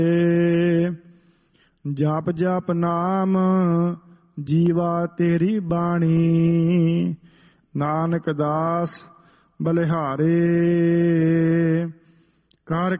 ਜਪ ਜਪ ਨਾਮ ਜੀਵਾ ਤੇਰੀ ਬਾਣੀ, ਨਾਨਕ ਦਾਸ ਬਲਿਹਾਰੇ। ਕਰ